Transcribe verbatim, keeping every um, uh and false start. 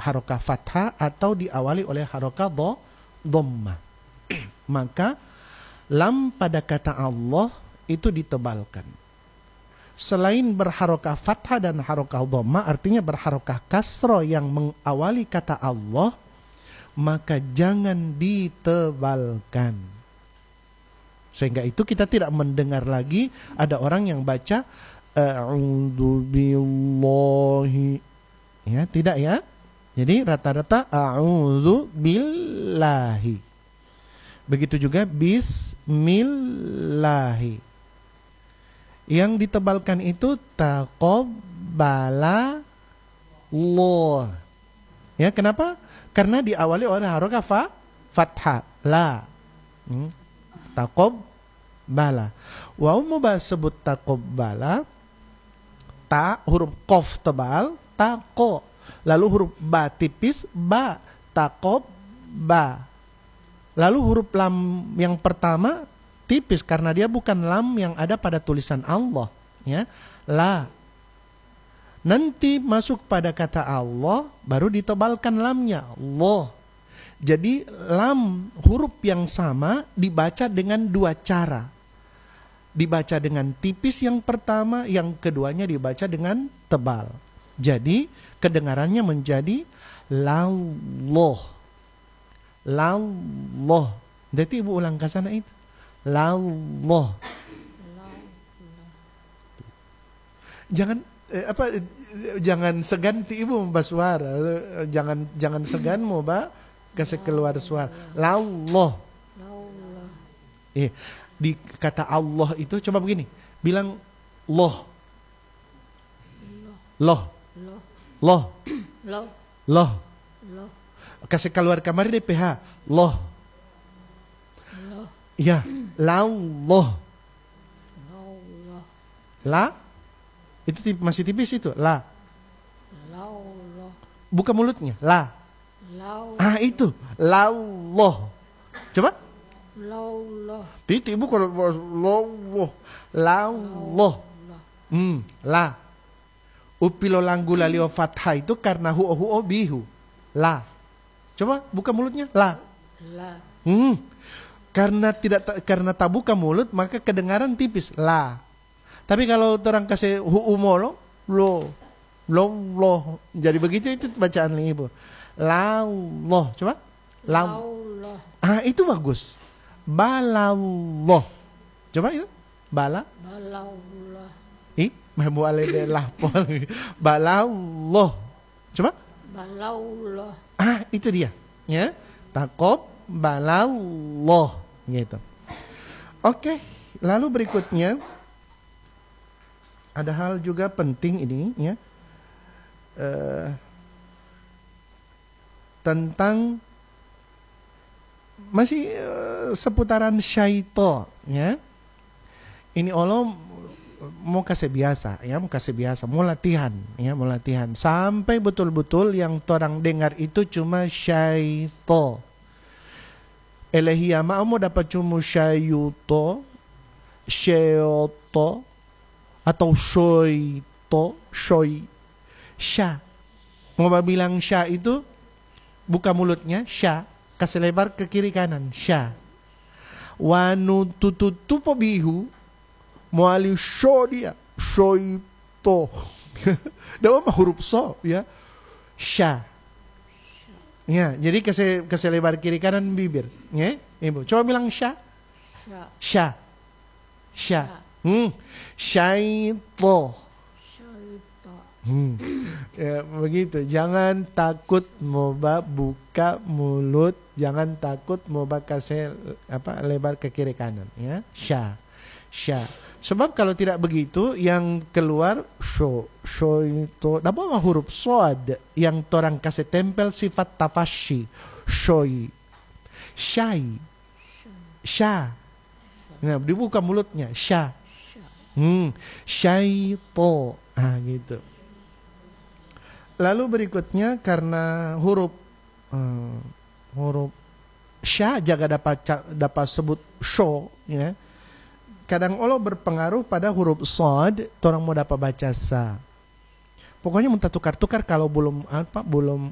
harokah fathah atau diawali oleh harokah dho, dhammah. Maka lam pada kata Allah itu ditebalkan. Selain berharokah fathah dan harokah dhammah, artinya berharokah kasroh yang mengawali kata Allah, maka jangan ditebalkan. Sehingga itu kita tidak mendengar lagi ada orang yang baca a'udzu billahi. Ya, tidak ya. Jadi rata-rata a'udzu billahi. Begitu juga bismillahi. Yang ditebalkan itu taqabbala Allah. Ya, kenapa? Karena diawali oleh harokah fa, fathah la. Hmm. Taqabbala. Wa umma sebut taqabbala, ta huruf qaf tebal, taqo. Lalu huruf ba tipis, ba, taqabba. Lalu huruf lam yang pertama tipis karena dia bukan lam yang ada pada tulisan Allah, ya. La. Nanti masuk pada kata Allah baru ditebalkan lamnya, Allah. Jadi lam huruf yang sama dibaca dengan dua cara. Dibaca dengan tipis yang pertama, yang keduanya dibaca dengan tebal. Jadi kedengarannya menjadi lallah. Lallah. Jadi ibu ulang ke sana itu. Lallah. Jangan eh, apa eh, jangan segan ti ibu membahas suara. Jangan jangan segan mau ba kasih keluar suara. Lallah. Eh, di kata Allah itu coba begini. Bilang loh. Loh. Loh. Loh. Loh. Loh. Kasih keluar kamar deh P H. Loh. Loh. Ya, lallah. La. Itu tip, masih tipis itu. La. Lallah. Buka mulutnya. La. Lau. Ah itu. Lallah. Coba. Lallah. Titi ibu kalau lallah. Lallah. Hmm, la. Upilo langgu lalio fathah itu karena hu hu bihu. La. Coba buka mulutnya. La. La. Hmm. Karena tidak karena tak buka mulut maka kedengaran tipis. La. Tapi kalau orang kasih hu molo, lo, lo, lo. Jadi begitu itu bacaan ibu. Lallah. Coba. Lallah. Ah itu bagus. Balallah. Coba itu. Bala. Balallah. Ih, mau alede lah. Balallah. Coba. Balallah. Ah itu dia. Ya. Taqab balallah. Gitu. Oke. Lalu berikutnya. Ada hal juga penting ini ya. Uh, tentang masih uh, seputaran syaitan ya. Ini Allah mau kasih biasa ya, mau kasih biasa, mau latihan ya, mau latihan sampai betul-betul yang orang dengar itu cuma syaitan. Elehiyama mau dapat cuma syaitan, syaitan atau syoito, syoi, sya. Mau bilang sya itu buka mulutnya, sya, kasih lebar ke kiri kanan, sya. Wanu tututu bihu, mau aliu syo dia, syoito. Dalam huruf so ya, sya. Ya, jadi kasih kasih lebar kiri kanan bibir, ya, ibu. Coba bilang sya, sya, sya. Hmm, syaitan. Hmm. Ya, begitu. Jangan takut moba buka mulut, jangan takut moba kasih apa lebar ke kiri kanan ya. Sya. Sya. Sebab kalau tidak begitu yang keluar syo, syo itu apa huruf shad yang orang kasih tempel sifat tafasyi. Syoi. Syai. Sya. Nah, dibuka mulutnya, sya. Hmm, syaitan. Ah, gitu. Lalu berikutnya karena huruf hmm, huruf sya jaga dapat dapat sebut syo ya. Kadang Allah berpengaruh pada huruf shad, orang mau dapat baca sa. Pokoknya minta tukar-tukar kalau belum apa belum